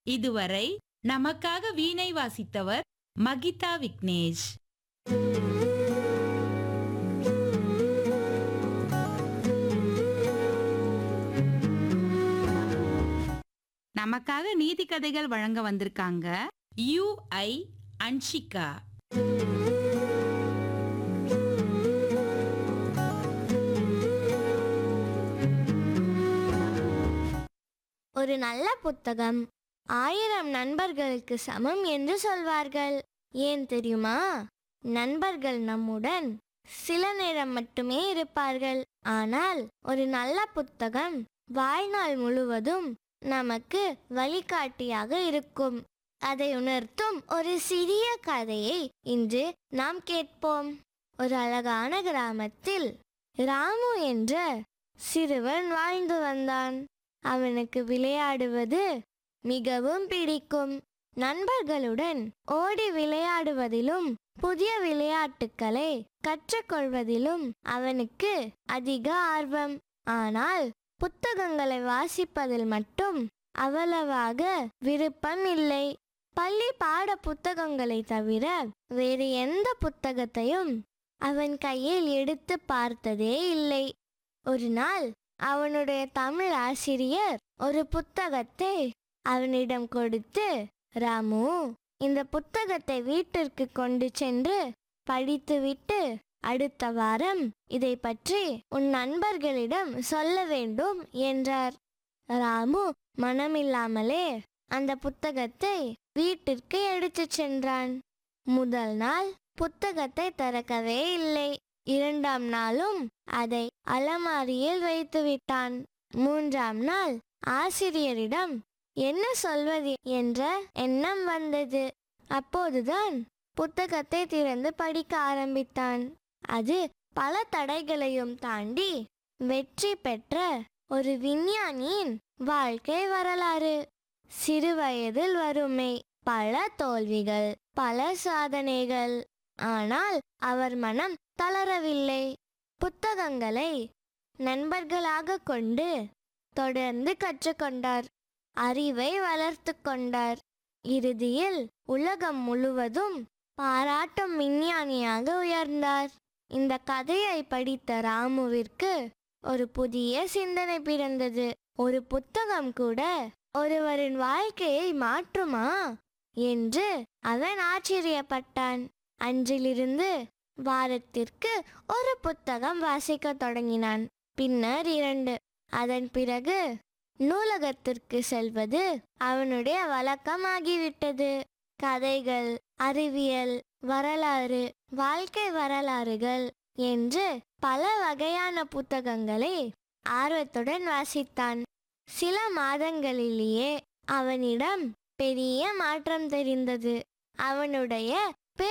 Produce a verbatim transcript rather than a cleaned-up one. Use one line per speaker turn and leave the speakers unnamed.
இதுவரை நமக்காக வீணை வாசித்தவர் மகிதா விக்னேஷ். நமக்காக நீதி கதைகள் வழங்க வந்திருக்காங்க யூ ஐ அன்ஷிகா.
ஒரு நல்ல புத்தகம் ஆயிரம் நண்பர்களுக்கு சமம் என்று சொல்வார்கள். ஏன் தெரியுமா? நண்பர்கள் நம்முடன் சில நேரம் மட்டுமே இருப்பார்கள். ஆனால் ஒரு நல்ல புத்தகம் வாழ்நாள் முழுவதும் நமக்கு வழிகாட்டியாக இருக்கும். அதை உணர்த்தும் ஒரு சிறிய கதையை இன்று நாம் கேட்போம். ஒரு அழகான கிராமத்தில் ராமு என்ற சிறுவன் வாழ்ந்து வந்தான். அவனுக்கு விளையாடுவது மிகவும் பிடிக்கும். நண்பர்களுடன் ஓடி விளையாடுவதிலும் புதிய விளையாட்டுக்களை கற்றுக்கொள்வதிலும் அவனுக்கு அதிக ஆர்வம். ஆனால் புத்தகங்களை வாசிப்பதில் மட்டும் அவ்வளவாக விருப்பம் இல்லை. பள்ளி பாட புத்தகங்களை தவிர வேறு எந்த புத்தகத்தையும் அவன் கையில் எடுத்து பார்த்ததே இல்லை. ஒரு நாள் அவனுடைய தமிழ் ஆசிரியர் ஒரு புத்தகத்தை அவனிடம் கொடுத்து, ராமு, இந்த புத்தகத்தை வீட்டிற்கு கொண்டு சென்று படித்துவிட்டு அடுத்த வாரம் இதை பற்றி உன் நண்பர்களிடம் சொல்ல வேண்டும் என்றார். ராமு மனமில்லாமலே அந்த புத்தகத்தை வீட்டிற்கு எடுத்து சென்றான். முதல் நாள் புத்தகத்தை திறக்கவே இல்லை. இரண்டாம் நாளும் அதை அலமாரியில் வைத்து விட்டான். மூன்றாம் நாள் ஆசிரியரிடம் என்ன சொல்வது என்ற எண்ணம் வந்தது. அப்போதுதான் புத்தகத்தை திறந்து படிக்க ஆரம்பித்தான். அது பல தடைகளையும் தாண்டி வெற்றி பெற்ற ஒரு விஞ்ஞானியின் வாழ்க்கை வரலாறு. சிறுவயதில் வறுமை, பல தோல்விகள், பல சாதனைகள். ஆனால் அவர் மனம் தளரவில்லை. புத்தகங்களை நண்பர்களாக கொண்டு தொடர்ந்து கற்றுக்கொண்டார். அறிவை வளர்த்து கொண்டார். இறுதியில் உலகம் முழுவதும் பாராட்டும் விஞ்ஞானியாக உயர்ந்தார். இந்த கதையை படித்த ராமுவிற்கு ஒரு புதிய சிந்தனை பிறந்தது. ஒரு புத்தகம் கூட ஒருவரின் வாழ்க்கையை மாற்றுமா என்று அவன் ஆச்சரியப்பட்டான். அன்றிலிருந்து வாரத்திற்கு ஒரு புத்தகம் வாசிக்க தொடங்கினான். பின்னர் இரண்டு. அதன் பிறகு நூலகத்திற்கு செல்வது அவனுடைய வழக்கமாகிவிட்டது. கதைகள், அறிவியல், வரலாறு, வாழ்க்கை வரலாறுகள் என்று பல வகையான புத்தகங்களை ஆர்வத்துடன் வாசித்தான். சில மாதங்களிலேயே அவனிடம் பெரிய மாற்றம் தெரிந்தது. அவனுடைய